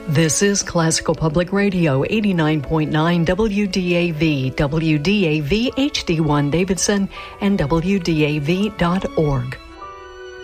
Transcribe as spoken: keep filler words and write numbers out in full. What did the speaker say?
This is Classical Public Radio, eighty-nine point nine W D A V, W D A V H D one Davidson, and W D A V dot org.